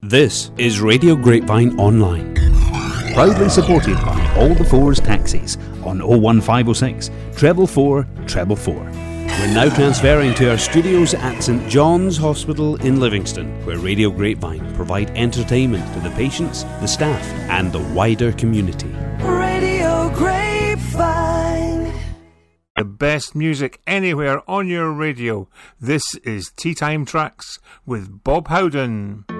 This is Radio Grapevine Online, proudly supported by All the Fours Taxis on 01506 444 444. We're now transferring to our studios at St John's Hospital in Livingston, where Radio Grapevine provide entertainment to the patients, the staff and the wider community. Radio Grapevine. The best music anywhere on your radio. This is Tea Time Tracks with Bob Howden.